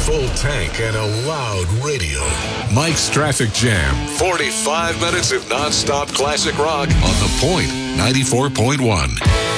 full tank and a loud radio. Mike's Traffic Jam. 45 minutes of nonstop classic rock on The Point 94.1.